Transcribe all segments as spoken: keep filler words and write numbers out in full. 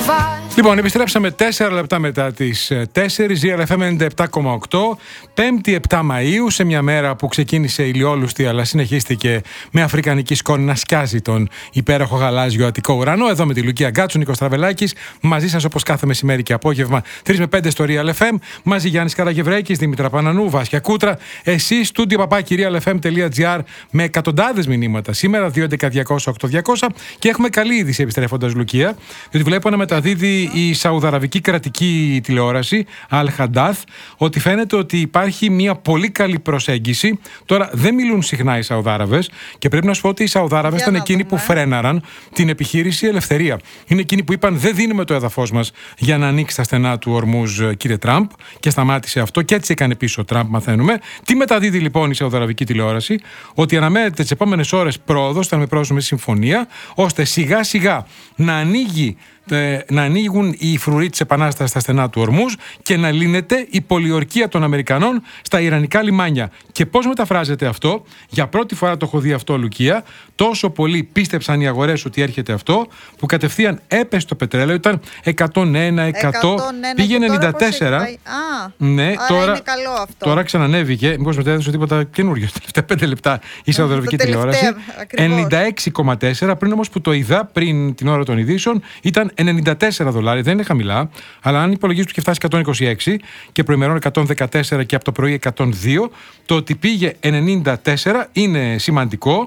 Λοιπόν, επιστρέψαμε τέσσερα λεπτά μετά τις τέσσερις, Real εφ εμ ενενήντα επτά κόμμα οκτώ, πέμπτη επτά Μαΐου, σε μια μέρα που ξεκίνησε ηλιόλουστη αλλά συνεχίστηκε με αφρικανική σκόνη να σκιάζει τον υπέροχο γαλάζιο αττικό ουρανό. Εδώ με τη Λουκία Γκάτσου, Νίκος Τραβελάκης, μαζί σας όπως κάθε μεσημέρι και απόγευμα, τρεις με πέντε στο Real εφ εμ, μαζί Γιάννης Καραγευρέκης, Δήμητρα Πανανού, Βάσια Κούτρα, εσείς, στούντιο παπάκι real f m dot g r, με εκατοντάδες μηνύματα σήμερα, δύο έντεκα διακόσια οκτώ διακόσια, και έχουμε καλή είδηση επιστρέφοντας, Λουκία, διότι βλέπω να μεταδίδει η Σαουδαραβική κρατική τηλεόραση Al Hadath ότι φαίνεται ότι υπάρχει μια πολύ καλή προσέγγιση. Τώρα δεν μιλούν συχνά οι Σαουδάραβες και πρέπει να σου πω ότι οι Σαουδάραβες ήταν εκείνοι που φρέναραν την επιχείρηση Ελευθερία. Είναι εκείνοι που είπαν δεν δίνουμε το έδαφος μας για να ανοίξει τα στενά του Ορμούζ, κύριε Τραμπ, και σταμάτησε αυτό και έτσι έκανε πίσω ο Τραμπ, μαθαίνουμε. Τι μεταδίδει λοιπόν η Σαουδαραβική τηλεόραση? Ότι αναμένεται τις επόμενες ώρες πρόοδος, θα με πρόσουμε συμφωνία, ώστε σιγά σιγά να ανοίγει να ανοίγουν οι φρουροί της επανάστασης στα στενά του Ορμούζ και να λύνεται η πολιορκία των Αμερικανών στα ιρανικά λιμάνια. Και πώς μεταφράζεται αυτό? Για πρώτη φορά το έχω δει αυτό, Λουκία. Τόσο πολύ πίστεψαν οι αγορές ότι έρχεται αυτό, που κατευθείαν έπεσε το πετρέλαιο. Ήταν εκατόν ένα, εκατό, πήγε ενενήντα τέσσερα. Α, ναι, άρα τώρα, είναι καλό αυτό. Τώρα ξανανέβηκε. Μήπως μετέδωσε τίποτα καινούριο? Τα τελευταία πέντε λεπτά η Σαουδαραβική τηλεόραση. ενενήντα έξι κόμμα τέσσερα. Πριν όμως που το είδα, πριν την ώρα των ειδήσεων, ήταν ενενήντα τέσσερα δολάρια, δεν είναι χαμηλά, αλλά αν υπολογίζουμε ότι φτάσει εκατόν είκοσι έξι και προημερών εκατόν δεκατέσσερα και από το πρωί εκατόν δύο, το ότι πήγε ενενήντα τέσσερα είναι σημαντικό.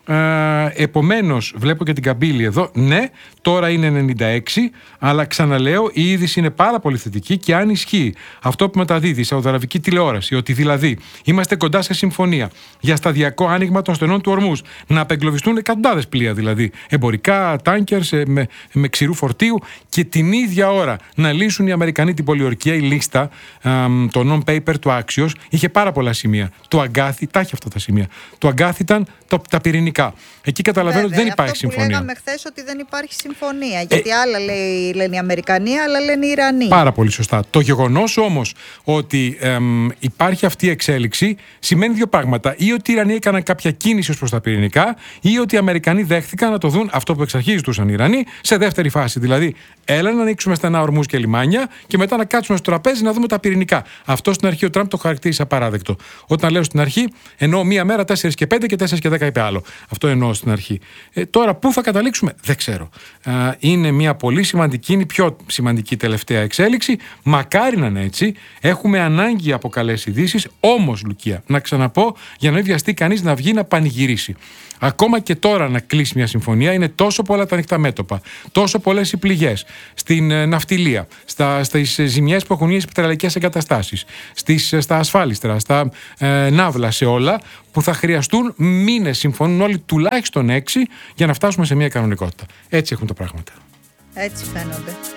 Ε, επομένως, βλέπω και την καμπύλη εδώ. Ναι, τώρα είναι ενενήντα έξι, αλλά ξαναλέω, η είδηση είναι πάρα πολύ θετική και αν ισχύει αυτό που μεταδίδει η Σαουδαραβική τηλεόραση, ότι δηλαδή είμαστε κοντά σε συμφωνία για σταδιακό άνοιγμα των στενών του Ορμούζ, να απεγκλωβιστούν εκατοντάδες πλοία, δηλαδή εμπορικά, τάνκερς με, με ξηρού φορτίου, και την ίδια ώρα να λύσουν οι Αμερικανοί την πολιορκία, η λίστα, ε, το non-paper του Axios, είχε πάρα πολλά σημεία. Το αγκάθι, τα έχει αυτά τα σημεία. Το αγκάθι ήταν το, τα πυρηνικά. Εκεί καταλαβαίνω ότι δεν υπάρχει αυτό συμφωνία. Αυτό που λέγαμε χθες ότι δεν υπάρχει συμφωνία. Γιατί ε, άλλα λέει, λένε οι Αμερικανοί, άλλα λένε οι Ιρανοί. Πάρα πολύ σωστά. Το γεγονός όμως ότι εμ, υπάρχει αυτή η εξέλιξη σημαίνει δύο πράγματα. Ή ότι οι Ιρανοί έκαναν κάποια κίνηση ως προς τα πυρηνικά, ή ότι οι Αμερικανοί δέχτηκαν να το δουν αυτό που εξ αρχής ζητούσαν οι Ιρανοί σε δεύτερη φάση. Δηλαδή, έλα να ανοίξουμε στενά Ορμούζ και λιμάνια και μετά να κάτσουμε στο τραπέζι να δούμε τα πυρηνικά. Αυτό στην αρχή ο Τραμπ το χαρακτήρισε απαράδεκτο. Όταν λέω στην αρχή, εννοώ μία μέρα τέσσερις και πέντε και τέσσερις και δέκα είπε άλλο. Αυτό εννοώ στην αρχή. Ε, τώρα, πού θα καταλήξουμε, δεν ξέρω. Ε, είναι μια πολύ σημαντική, είναι η πιο σημαντική τελευταία εξέλιξη. Μακάρι να είναι έτσι. Έχουμε ανάγκη από καλές ειδήσεις. Όμως, Λουκία, να ξαναπώ, για να μην βιαστεί κανείς να βγει να πανηγυρίσει. Ακόμα και τώρα να κλείσει μια συμφωνία, είναι τόσο πολλά τα ανοιχτά μέτωπα, τόσο πολλές οι πληγές στην ε, ναυτιλία, στα, στις ζημιές που έχουν γίνει στις πετρελαϊκές εγκαταστάσεις, στις, στα ασφάλιστρα, στα ε, ναύλα, σε όλα, που θα χρειαστούν μήνες, συμφωνούν όλοι, τουλάχιστον έξι, για να φτάσουμε σε μια κανονικότητα. Έτσι έχουν τα πράγματα. Έτσι φαίνονται.